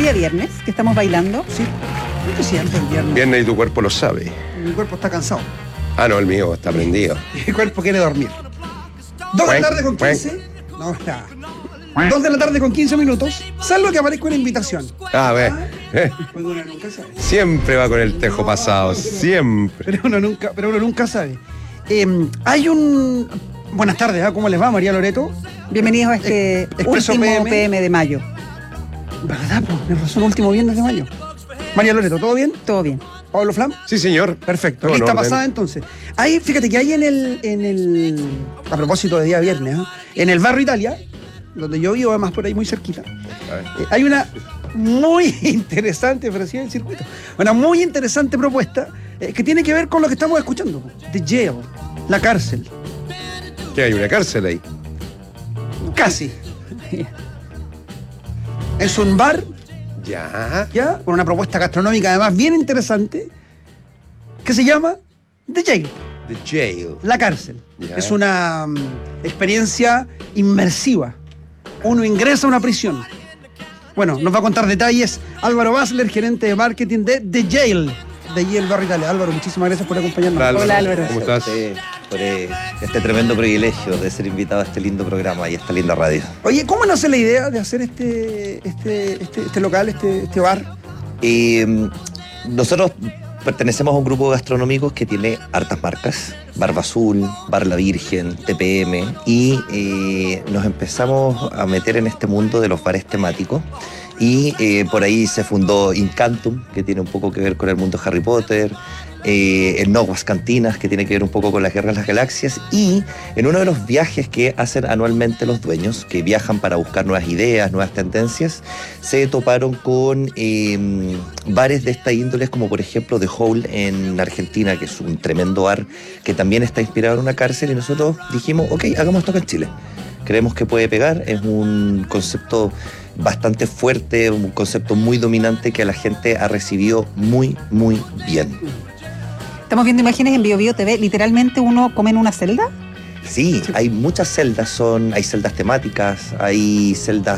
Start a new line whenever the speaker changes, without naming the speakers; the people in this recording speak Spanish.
día viernes, que estamos bailando.
Sí, creo que siempre el viernes.
Viernes y tu cuerpo lo sabe.
Mi cuerpo está cansado.
Ah, no, el mío está prendido.
Mi cuerpo quiere dormir. 2 de la tarde con 15. No, nada. 2 de la tarde con 15 minutos. Salvo que aparezca una invitación.
A ver,
Cuando uno nunca sabe.
siempre va con el tejo pasado, siempre.
Pero uno nunca sabe. Hay un. Buenas tardes, ¿cómo les va, María Loreto?
Bienvenidos a este
Expreso
último
PM.
PM de mayo.
¿Verdad? Pues me razón, último viernes de mayo. María Loreto, ¿todo bien?
Todo bien.
Pablo Flam.
Sí, señor.
Perfecto.
Todo en
Lista
orden.
pasada entonces. Ahí, fíjate que hay a propósito de día viernes, en el barrio Italia, donde yo vivo, además por ahí muy cerquita, hay una muy interesante, pero sí en el circuito, una muy interesante propuesta que tiene que ver con lo que estamos escuchando. The Jail, la cárcel.
¿Qué hay? ¿Una cárcel ahí?
Casi. Es un bar,
Ya.
ya, con una propuesta gastronómica además bien interesante, que se llama The Jail.
The Jail.
La cárcel.
Ya.
Es una experiencia inmersiva. Uno ingresa a una prisión. Bueno, nos va a contar detalles Álvaro Basler, gerente de marketing de The Jail, de allí el barrio Italia. Álvaro, muchísimas gracias por acompañarnos.
Hola, Álvaro.
¿Cómo estás?
Por este tremendo privilegio de ser invitado a este lindo programa y a esta linda radio.
Oye, ¿cómo nace la idea de hacer este local, este bar?
Nosotros pertenecemos a un grupo gastronómico que tiene hartas marcas, Barba Azul, Bar La Virgen, TPM, y nos empezamos a meter en este mundo de los bares temáticos. Y por ahí se fundó Incantum, que tiene un poco que ver con el mundo de Harry Potter, el Noguas Cantinas, que tiene que ver un poco con las Guerras de las Galaxias, y en uno de los viajes que hacen anualmente los dueños, que viajan para buscar nuevas ideas, nuevas tendencias, se toparon con bares de esta índole, como por ejemplo The Hole en Argentina, que es un tremendo bar que también está inspirado en una cárcel, y nosotros dijimos, ok, hagamos esto acá en Chile. Creemos que puede pegar, es un concepto bastante fuerte, un concepto muy dominante que a la gente ha recibido muy, muy bien.
Estamos viendo imágenes en BioBio TV. Literalmente uno come en una celda.
Sí, hay muchas celdas, hay celdas temáticas, hay celdas